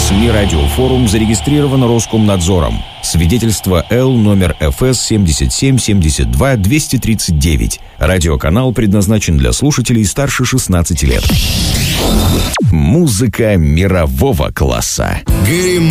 СМИ «Радиофорум» зарегистрирован Роскомнадзором. Свидетельство Л номер ФС 77-72-239. Радиоканал предназначен для слушателей старше 16 лет. Музыка мирового класса.